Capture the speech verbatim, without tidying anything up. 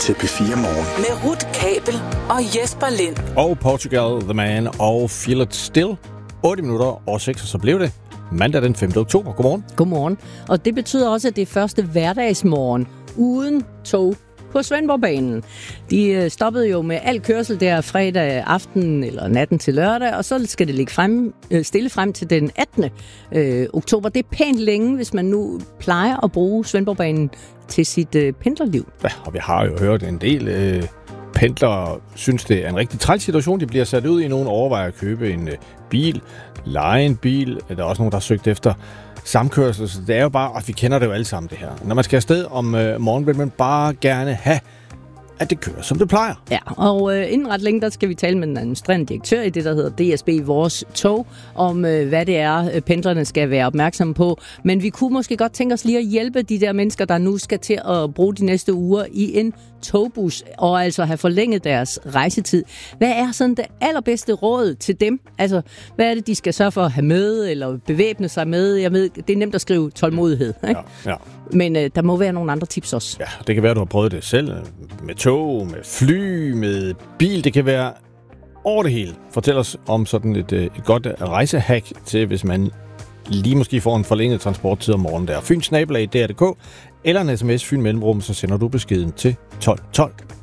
til P fire Morgen. Med Ruth Kabel og Jesper Lind. Og Portugal, The Man og Feel It Still. otte minutter og seks, og så blev det mandag den femte oktober. Godmorgen. Godmorgen. Og det betyder også, at det er første hverdagsmorgen uden tog på Svendborgbanen. De stoppede jo med al kørsel der fredag aften eller natten til lørdag, og så skal det ligge frem, stille frem til den attende oktober. Det er pænt længe, hvis man nu plejer at bruge Svendborgbanen til sit øh, pendlerliv. Ja, og vi har jo hørt en del øh, pendlere synes, det er en rigtig træls situation. De bliver sat ud i, nogen overvejer at købe en øh, bil, leje en bil. Der er også nogen, der har søgt efter samkørsel, så det er jo bare, og vi kender det jo alle sammen det her. Når man skal afsted om øh, morgenen, vil man bare gerne have, at det kører, som det plejer. Ja, og øh, inden ret længe, der skal vi tale med den administrerende direktør i det, der hedder D S B Vores Tog, om øh, hvad det er, øh, pendlerne skal være opmærksomme på. Men vi kunne måske godt tænke os lige at hjælpe de der mennesker, der nu skal til at bruge de næste uger i en togbus, og altså have forlænget deres rejsetid. Hvad er sådan det allerbedste råd til dem? Altså, hvad er det, de skal sørge for at have med, eller bevæbne sig med? Jeg ved, det er nemt at skrive tålmodighed, ikke? Ja, ja. Men øh, der må være nogle andre tips også. Ja, det kan være, du har prøvet det selv. Med tog, med fly, med bil. Det kan være over det hele. Fortæl os om sådan et, et godt rejsehack til, hvis man lige måske får en forlænget transporttid om morgenen der. Fyn snabel-a D R punktum d k eller en sms Fyn Mellemrum, så sender du beskeden til tolv tolv.